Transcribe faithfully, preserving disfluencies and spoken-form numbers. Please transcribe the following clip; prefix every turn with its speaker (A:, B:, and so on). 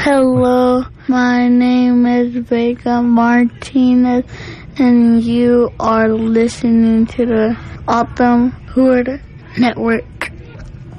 A: Hello, my name is Vega Martinez, and you are listening to the Autumn Hood Network.